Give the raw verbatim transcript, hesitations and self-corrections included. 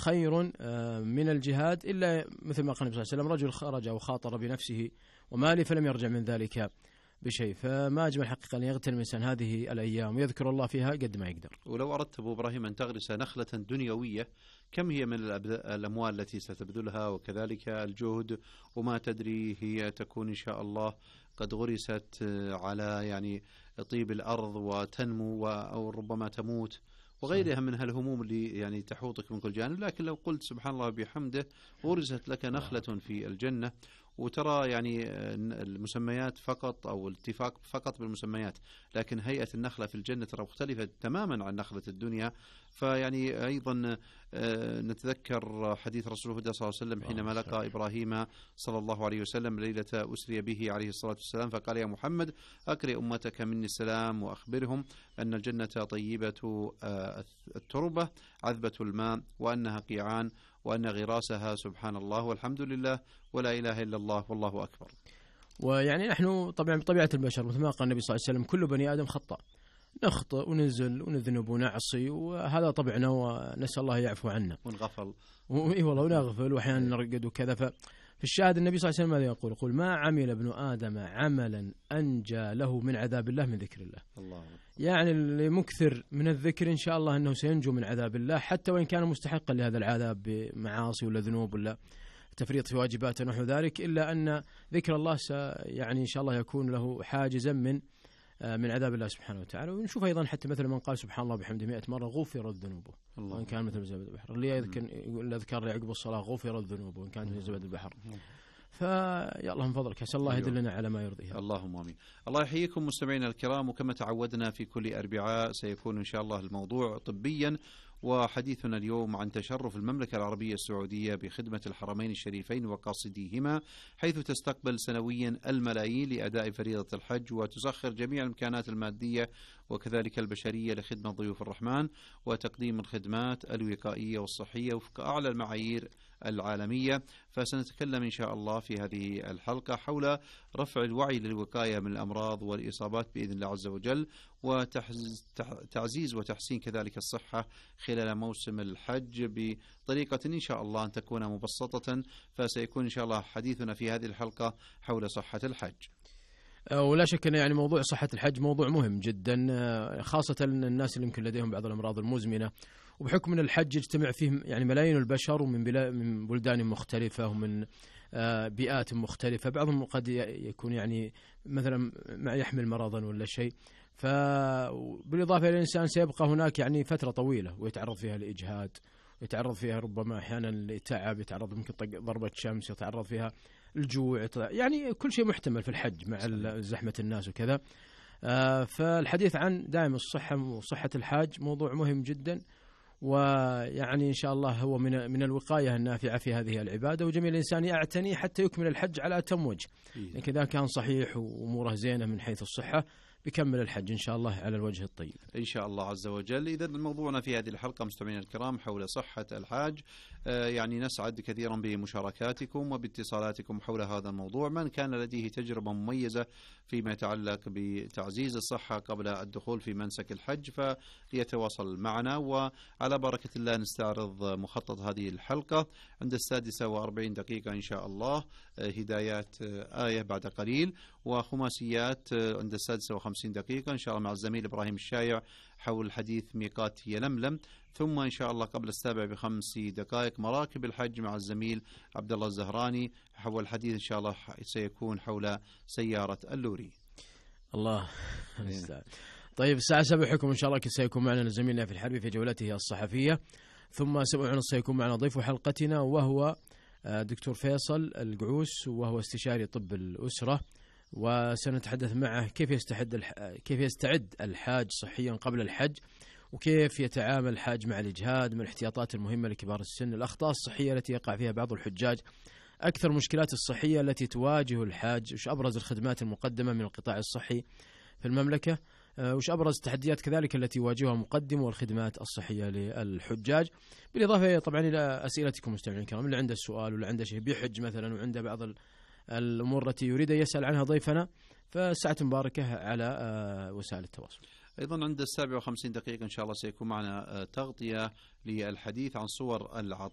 خير من الجهاد، إلا مثل ما قال النبي صلى الله عليه وسلم: رجل خرج وخاطر بنفسه وماله فلم يرجع من ذلك بشيء. فما أجمل حقيقة أن يغتنم الإنسان هذه الأيام ويذكر الله فيها قد ما يقدر. ولو أردت أبو إبراهيم أن تغرس نخلة دنيوية، كم هي من الأموال التي ستبذلها وكذلك الجهد، وما تدري هي تكون إن شاء الله قد غرست على يعني طيب الأرض وتنمو أو ربما تموت وغيرها من هالهموم اللي يعني تحوطك من كل جانب. لكن لو قلت سبحان الله بحمده غرست لك نخلة في الجنة، وترى يعني المسميات فقط أو الاتفاق فقط بالمسميات، لكن هيئة النخلة في الجنة ترى مختلفة تماما عن نخلة الدنيا. فيعني أيضا نتذكر حديث رسول الله صلى الله عليه وسلم حينما لقى إبراهيم صلى الله عليه وسلم ليلة أسري به عليه الصلاة والسلام، فقال: يا محمد أقرئ أمتك مني السلام وأخبرهم أن الجنة طيبة التربة عذبة الماء، وأنها قيعان، وأن غراسها سبحان الله والحمد لله ولا إله إلا الله والله أكبر. ويعني نحن طبعا بطبيعة البشر مثل ما قال النبي صلى الله عليه وسلم: كل بني آدم خطأ، نخطئ وننزل ونذنب ونعصي، وهذا طبعنا ونسأل الله يعفو عنا. ونغفل وإي والله ونغفل وأحيانا نرقد وكذا. ففي الشاهد النبي صلى الله عليه وسلم ماذا يقول؟ يقول: ما عمل ابن آدم عملا أنجى له من عذاب الله من ذكر الله. الله. يعني اللي مكثر من الذكر إن شاء الله أنه سينجو من عذاب الله، حتى وإن كان مستحقا لهذا العذاب بمعاصي ولا ذنوب ولا تفريط في واجبات ونحو ذلك، إلا أن ذكر الله يعني إن شاء الله يكون له حاجزا من من عذاب الله سبحانه وتعالى. ونشوف أيضا حتى مثل من قال سبحان الله بحمده مئة مرة غفرت ذنوبه وإن كان مثل زبد البحر، اللي يذكر الأذكار عقب الصلاة غفرت ذنوبه وإن كانت مثل زبد البحر. فيا الله من فضلك أسأل الله يدلنا على ما يرضيه. اللهم آمين. الله يحييكم مستمعينا الكرام، وكما تعودنا في كل أربعاء سيكون إن شاء الله الموضوع طبيا، وحديثنا اليوم عن تشرف المملكة العربية السعودية بخدمة الحرمين الشريفين وقاصديهما، حيث تستقبل سنويا الملايين لأداء فريضة الحج، وتسخر جميع الإمكانات المادية وكذلك البشرية لخدمة ضيوف الرحمن وتقديم الخدمات الوقائية والصحية وفق أعلى المعايير العالمية. فسنتكلم إن شاء الله في هذه الحلقة حول رفع الوعي للوقاية من الأمراض والإصابات بإذن الله عز وجل، وتعزيز وتحسين كذلك الصحة خلال موسم الحج بطريقة إن شاء الله أن تكون مبسطة. فسيكون إن شاء الله حديثنا في هذه الحلقة حول صحة الحج. ولا شك أن يعني موضوع صحة الحج موضوع مهم جدا، خاصة الناس اللي يمكن لديهم بعض الأمراض المزمنة، وبحكم أن الحج يجتمع فيه يعني ملايين البشر ومن من بلدان مختلفة ومن بيئات مختلفة، بعضهم قد يكون يعني مثلا يحمل مرضا ولا شيء، فبالإضافة إلى الإنسان سيبقى هناك يعني فترة طويلة ويتعرض فيها لإجهاد، يتعرض فيها ربما أحيانا لتعب، يتعرض ممكن ضربة شمس، يتعرض فيها الجوع، يعني كل شيء محتمل في الحج مع زحمة الناس وكذا. فالحديث عن دائم الصحة وصحة الحاج موضوع مهم جدا، ويعني إن شاء الله هو من من الوقاية النافعة في هذه العبادة، وجميع الإنسان يعتني حتى يكمل الحج على أتم وجه. لكن إذا كان صحيح وأموره زينة من حيث الصحة بكمل الحج إن شاء الله على الوجه الطيب إن شاء الله عز وجل. إذا موضوعنا في هذه الحلقة مستمعينا الكرام حول صحة الحاج، آه يعني نسعد كثيرا بمشاركاتكم وباتصالاتكم حول هذا الموضوع. من كان لديه تجربة مميزة فيما يتعلق بتعزيز الصحة قبل الدخول في منسك الحج فليتواصل معنا. وعلى بركة الله نستعرض مخطط هذه الحلقة عند السادسة وأربعين دقيقة إن شاء الله، آه هدايات آه آية بعد قليل، وخماسيات آه عند السادسة وخمسين دقيقة إن شاء الله مع الزميل إبراهيم الشايع حول حديث ميقات يلملم. ثم إن شاء الله قبل السابع بخمس دقائق مراكب الحج مع الزميل عبد الله الزهراني حول الحديث إن شاء الله سيكون حول سيارة اللوري. الله المستعان. طيب الساعة سبع حكم إن شاء الله سيكون معنا زميلنا في الحربي في جولته الصحفية. ثم سبع ونص سيكون معنا ضيف حلقتنا وهو دكتور فيصل القعوس، وهو استشاري طب الأسرة، وسنتحدث معه كيف يستعد الح... كيف يستعد الحاج صحيا قبل الحج، وكيف يتعامل الحاج مع الإجهاد، من الاحتياطات المهمة لكبار السن، الأخطاء الصحية التي يقع فيها بعض الحجاج، أكثر المشكلات الصحية التي تواجه الحاج، وش أبرز الخدمات المقدمة من القطاع الصحي في المملكة، وش أبرز التحديات كذلك التي يواجهها المقدم والخدمات الصحية للحجاج، بالإضافة طبعا إلى أسئلتكم مستمعين الكرام، اللي عنده السؤال ولا عنده شيء بيحج مثلا وعنده بعض الأمور التي يريد أن يسأل عنها ضيفنا، فساعة مباركة على وسائل التواصل. أيضا عند السابع وخمسين دقيقة إن شاء الله سيكون معنا تغطية للحديث عن صور العطاء